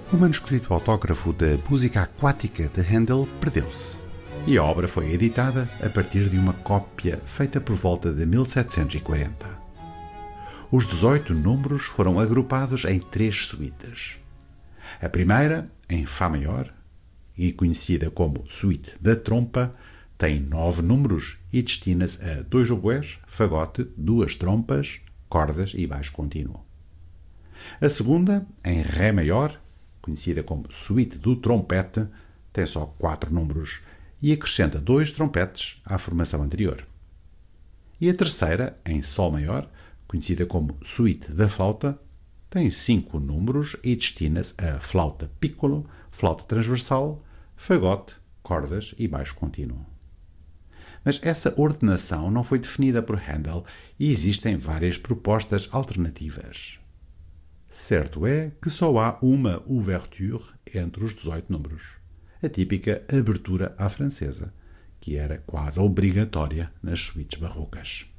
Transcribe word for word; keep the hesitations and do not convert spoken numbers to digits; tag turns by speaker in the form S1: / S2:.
S1: O manuscrito autógrafo da Música Aquática de Handel perdeu-se, e a obra foi editada a partir de uma cópia feita por volta de mil setecentos e quarenta. Os dezoito números foram agrupados em três suítes. A primeira, em Fá maior, e conhecida como Suíte da Trompa, tem nove números e destina-se a dois oboés, fagote, duas trompas, cordas e baixo contínuo. A segunda, em Ré maior, conhecida como Suíte do Trompete, tem só quatro números e acrescenta dois trompetes à formação anterior. E a terceira, em Sol maior, conhecida como Suíte da Flauta, tem cinco números e destina-se a flauta piccolo, flauta transversal, fagote, cordas e baixo contínuo. Mas essa ordenação não foi definida por Handel e existem várias propostas alternativas. Certo é que só há uma ouverture entre os dezoito números, a típica abertura à francesa, que era quase obrigatória nas suítes barrocas.